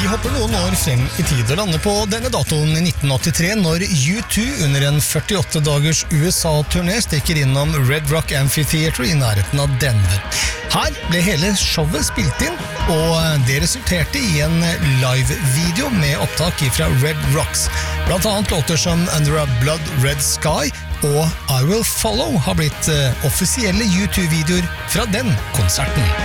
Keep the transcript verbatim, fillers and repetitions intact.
hopper noen år frem i tid og lander på denne datoen i nitten åttitre når U to under en førtiåtte dagers U S A-turné stikker innom Red Rock Amphitheater i nærheten av Denver. Her ble hele showet spilt inn, og det resulterte i en live-video med opptak fra Red Rocks. Blant annet låter som Under a Blood Red Sky og I Will Follow har blitt offisielle U to-videoer fra den konserten.